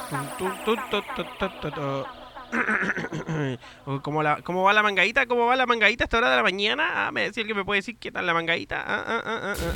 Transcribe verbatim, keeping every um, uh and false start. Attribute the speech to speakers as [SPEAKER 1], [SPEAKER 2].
[SPEAKER 1] Tun, tun, tun, tu, tu, tu, tu, tu. ¿Cómo, la, ¿Cómo va la mangadita? ¿Cómo va la mangadita a esta hora de la mañana? Ah, me decía el que me puede decir qué tal la mangadita. Ah, ah, ah, ah,